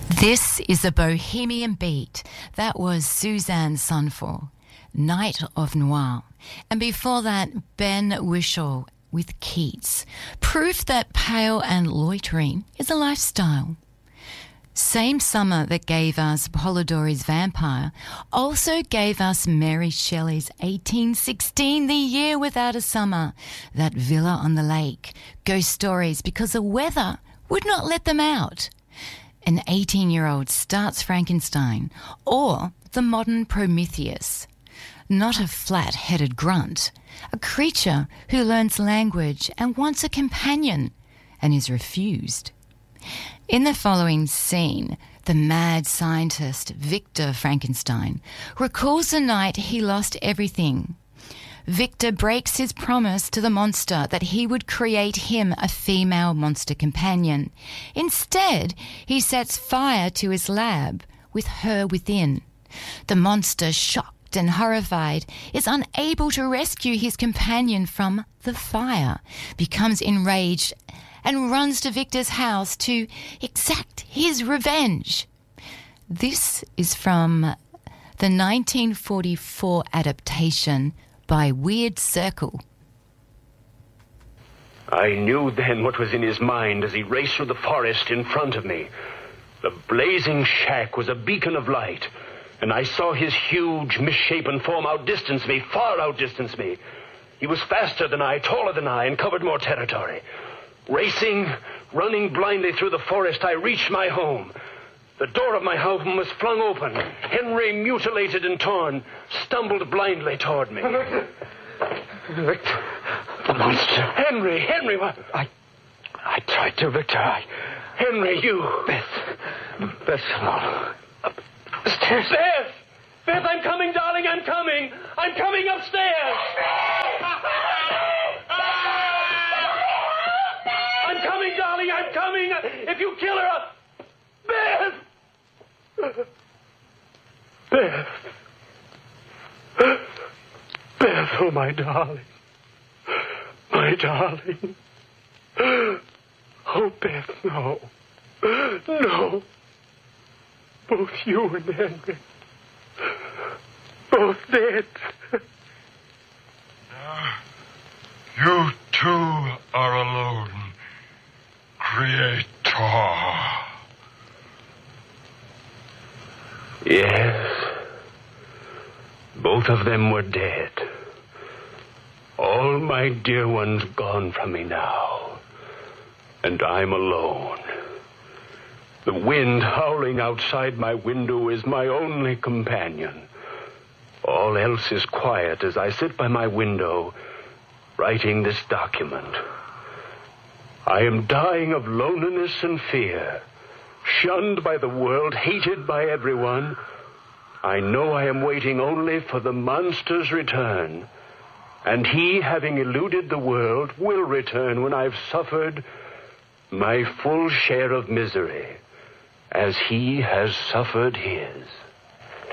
This is a Bohemian beat. That was Suzanne Sonfor, Night of Noir. And before that, Ben Whishaw with Keats. Proof that pale and loitering is a lifestyle. Same summer that gave us Polidori's Vampire also gave us Mary Shelley's 1816, The Year Without a Summer, That Villa on the Lake, ghost stories because the weather would not let them out. An 18-year-old starts Frankenstein, or the modern Prometheus. Not a flat-headed grunt, a creature who learns language and wants a companion and is refused. In the following scene, the mad scientist Victor Frankenstein recalls the night he lost everything. Victor breaks his promise to the monster that he would create him a female monster companion. Instead, he sets fire to his lab with her within. The monster, shocked and horrified, is unable to rescue his companion from the fire, becomes enraged and runs to Victor's house to exact his revenge. This is from the 1944 adaptation by Weird Circle. I knew then what was in his mind as he raced through the forest in front of me. The blazing shack was a beacon of light, and I saw his huge, misshapen form outdistance me, far outdistance me. He was faster than I, taller than I, and covered more territory. Racing, running blindly through the forest, I reached my home. The door of my home was flung open. Henry, mutilated and torn, stumbled blindly toward me. Victor! The monster. Henry, what? I tried to, Victor. Henry, you. Beth, no. Upstairs. Beth, I'm coming, darling, I'm coming. I'm coming upstairs. I'm coming, darling, I'm coming. If you kill her, Beth! Beth, oh, my darling. My darling. Oh, Beth, no. No. Both you and Henry. Both dead. You two are alone, Creator. Yes. Both of them were dead. All my dear ones gone from me now. And I'm alone. The wind howling outside my window is my only companion. All else is quiet as I sit by my window, writing this document. I am dying of loneliness and fear, shunned by the world, hated by everyone. I know I am waiting only for the monster's return, and he, having eluded the world, will return when I've suffered my full share of misery, as he has suffered his.